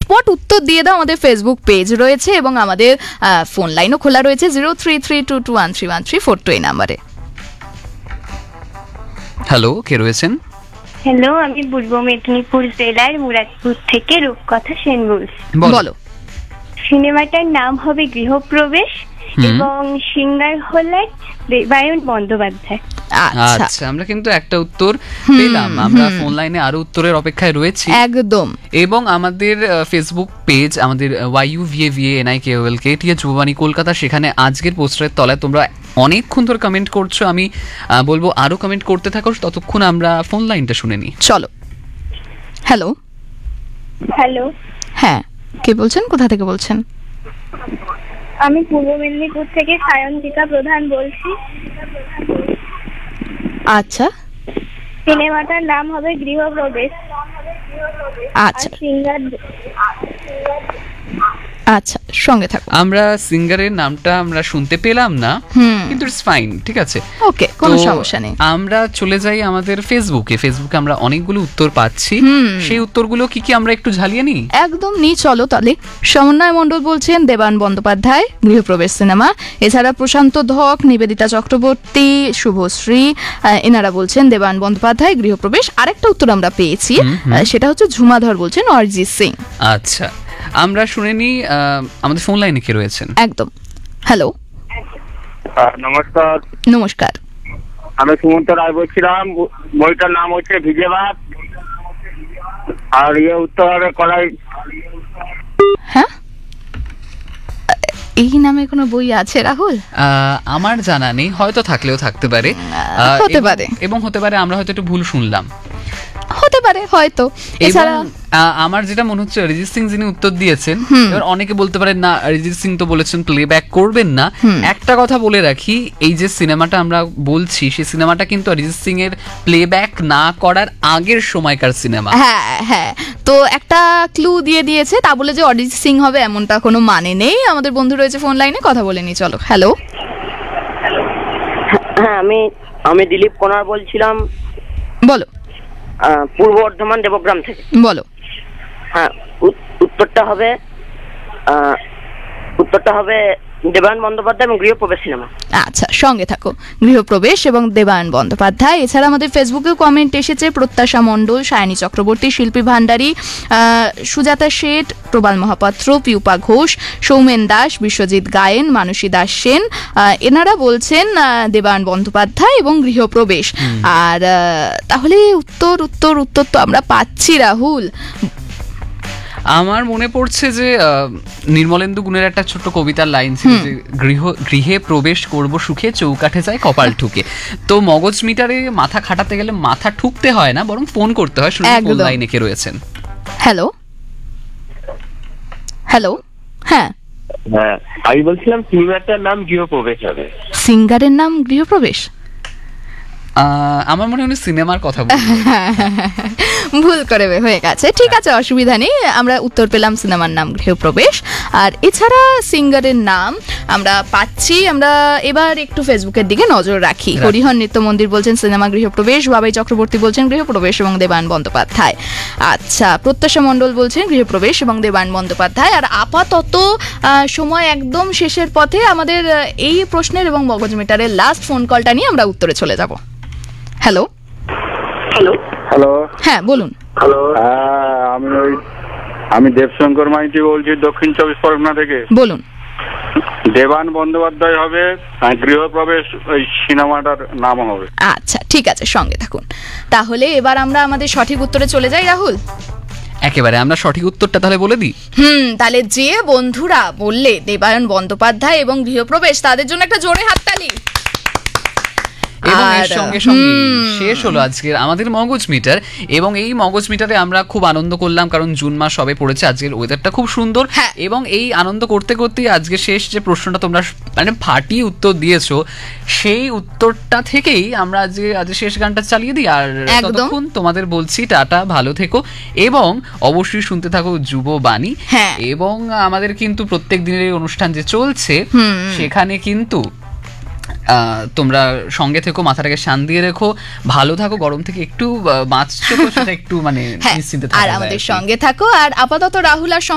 ঝটপট উত্তর দিয়ে দাও। আমাদের ফেসবুক পেজ রয়েছে এবং আমাদের ফোন লাইনও খোলা রয়েছে 0332213134 এই নাম্বারে। হ্যালো, কে রয়েছেন? হ্যালো, আমি পূর্ব মেদিনীপুর জেলার মুরাদপুর থেকে রূপকথা সেন বলছি। বলো। সিনেমাটার নাম হবে গৃহপ্রবেশ এবং সিঙ্গার হলেন দেবায়ন বন্দ্যোপাধ্যায়। আচ্ছা, আমরা কিন্তু একটা উত্তর পেলাম। আমরা ফোন লাইনে আরো উত্তরের অপেক্ষায় রয়েছি একদম। এবং আমাদের ফেসবুক পেজ, আমাদের YUVAVANIKOLKTA যুববাণী কলকাতা, সেখানে আজকের পোস্টারের তলায় তোমরা অনেকক্ষণ ধরে কমেন্ট করছো। আমি বলবো আরো কমেন্ট করতে থাকো, ততক্ষণ আমরা ফোন লাইনটা শুনে নিই। চলো। হ্যালো। হ্যালো, হ্যাঁ, কে বলছেন, কোথা থেকে বলছেন? আমি পূর্ব মেদিনীপুর থেকে সায়ন্তিকা প্রধান বলছি। আচ্ছা, সিনেমাটার নাম হবে গৃহপ্রবেশ। আচ্ছা সিঙ্গার আচ্ছা, সঙ্গে থাকো। আমরা সিঙ্গারের নামটা আমরা শুনতে পেলাম না, কিন্তু ইটস ফাইন, ঠিক আছে, ওকে, কোনো সমস্যা নেই। আমরা চলে যাই আমাদের ফেসবুকে আমরা অনেকগুলো উত্তর পাচ্ছি। সেই উত্তরগুলো কি কি আমরা একটু ঝালিয়ে নিই? একদম নিই, চলো তাহলে। সমন্বয় মণ্ডল বলছেন দেবায়ন বন্দ্যোপাধ্যায়, গৃহপ্রবেশ সিনেমা। এছাড়া প্রশান্ত ধক, নিবেদিতা চক্রবর্তী, শুভশ্রী, এনারা বলছেন দেবায়ন বন্দ্যোপাধ্যায়, গৃহপ্রবেশ। আরেকটা উত্তর আমরা পেয়েছি, সেটা হচ্ছে ঝুমাধর বলছেন অরিজিৎ সিং। আচ্ছা, আমরা শুনে নিই আমাদের ফোন লাইনে কে রয়েছেন। একদম। হ্যালো, নমস্কার। নমস্কার। আমি সুমন্ত রায় বলছিলাম। বইটার নাম হচ্ছে ভিজে ভাত, আর উত্তর কলাই। হ্যাঁ, এই নামে কোনো বই আছে রাহুল? আমার জানা নেই, হয়তো থাকলেও থাকতে পারে, হতে পারে, এবং হতে পারে আমরা হয়তো একটু ভুল শুনলাম, হতে পারে হয়তো। এছাড়া আমার যেটা মনে হচ্ছে অরিজিৎ সিং যিনি উত্তর দিয়েছেন, এবার অনেকে বলতে পারে না অরিজিৎ সিং তো বলেছেন প্লেব্যাক করবেন না। একটা কথা বলে রাখি, এই যে সিনেমাটা আমরা বলছি সেই সিনেমাটা কিন্তু অরিজিৎ সিং এর প্লেব্যাক না করার আগের সময়কার সিনেমা। হ্যাঁ হ্যাঁ, তো একটা ক্লু দিয়ে দিয়েছে, তা বলে যে অরিজিৎ সিং হবে এমনটা কোনো মানে নেই। আমাদের বন্ধু রয়েছে ফোন লাইনে, কথা বলে নি, চলো। হ্যালো। হ্যাঁ, আমি দিলীপ কোনার বলছিলাম। বলো। পূর্ব বর্ধমান দেবগ্রাম থেকে। বলো। হ্যাঁ, উত্তরটা হবে দেবায়ন বন্দ্যোপাধ্যায় এবং গৃহপ্রবেশ সিনেমা। আচ্ছা, সঙ্গে থাকো। গৃহপ্রবেশ এবং দেবায়ন বন্দ্যোপাধ্যায়। এছাড়া আমাদের ফেসবুকেও কমেন্ট এসেছে প্রত্যাশা মণ্ডল, সায়নী চক্রবর্তী, শিল্পী ভান্ডারী, সুজাতা শেঠ, প্রবাল মহাপাত্র, পিউপা ঘোষ, সৌমেন দাস, বিশ্বজিৎ গায়েন, মানসী দাস সেন, এনারা বলছেন দেবায়ন বন্দ্যোপাধ্যায় এবং গৃহপ্রবেশ। আর তাহলে উত্তর উত্তর উত্তর তো আমরা পাচ্ছি রাহুল। আমার মনে পড়ছে যে নির্মলেন্দু গুণের একটা ছোট্ট কবিতার লাইন ছিল যে গৃহে প্রবেশ করব সুখে, চৌকাঠে যায় কপাল ঠুকে। তো মগজ মিটারে মাথা খাটাতে গেলে মাথা ঠুকতে হয় না, বরং ফোন করতে হয়। শুনে ফোন লাইনে কে রয়েছেন? হ্যালো। হ্যালো। হ্যাঁ, আমি বলছিলাম সিনেমাটার নাম গৃহপ্রবেশ হবে। সিঙ্গারের নাম গৃহপ্রবেশ? আমার মনে হয় সিনেমার কথা বলছি, ভুল করে হয়ে গেছে। ঠিক আছে, অসুবিধা নেই। আমরা উত্তর পেলাম সিনেমার নাম গৃহপ্রবেশ। আর এছাড়া সিঙ্গারের নাম আমরা পাচ্ছি। আমরা এবার একটু ফেসবুকের দিকে নজর রাখি। হরিহর নৃত্য মন্দির বলছেন সিনেমা গৃহপ্রবেশ, বাবাই চক্রবর্তী বলছেন গৃহপ্রবেশ এবং দেবায়ন বন্দ্যোপাধ্যায়। আচ্ছা, প্রত্যাশা মণ্ডল বলছেন গৃহপ্রবেশ এবং দেবায়ন বন্দ্যোপাধ্যায়। আর আপাতত সময় একদম শেষের পথে। আমাদের এই প্রশ্নের এবং মগজ মিটারের লাস্ট ফোন কলটা নিয়ে আমরা উত্তরে চলে যাব। হ্যালো। হ্যালো। হ্যালো। হ্যাঁ, বলুন। হ্যালো। আমি দেবশঙ্কর মাইতি বলছি দক্ষিণ 24 পরগনা থেকে। বলুন। দেবায়ন বন্দ্যোপাধ্যায় হবে, গৃহপ্রবেশ ওই সিনেমাটার নাম হবে। আচ্ছা, ঠিক আছে, সঙ্গে থাকুন। তাহলে এবার আমরা আমাদের সঠিক উত্তরে চলে যাই রাহুল। একেবারে আমরা সঠিক উত্তরটা তাহলে বলে দিই। তাহলে যে বন্ধুরা বললে দেবায়ন বন্দ্যোপাধ্যায় এবং গৃহপ্রবেশ, তাদের জন্য একটা জোরে হাততালি। এবং এর সঙ্গে সঙ্গে শেষ হলো আজকের আমাদের মগজ মিটার। এবং এই মগজ মিটারে আমরা খুব আনন্দ করলাম, কারণ জুন মাস সবে পড়েছে, আজকের ওয়েদারটা খুব সুন্দর। এবং এই আনন্দ করতে করতেই আজকে শেষ যে প্রশ্নটা তোমরা মানে ফাটিয়ে উত্তর দিয়েছো, সেই উত্তরটা থেকেই আমরা আজ শেষ গানটা চালিয়ে দিই। আর ততক্ষণ তোমাদের বলছি টাটা, ভালো থেকো এবং অবশ্যই শুনতে থাকো যুববাণী। এবং আমাদের কিন্তু প্রত্যেক দিনের অনুষ্ঠান যে চলছে সেখানে কিন্তু তোমরা সঙ্গে থেকো, মাথাটাকে শান্ত দিয়ে রেখো, ভালো থাকো, গরম থেকে একটু বাঁচছো তো সেটা একটু মানে নিশ্চিন্তে থাকো, আর আমাদের সঙ্গে থাকো। আর আপাতত রাহুল আর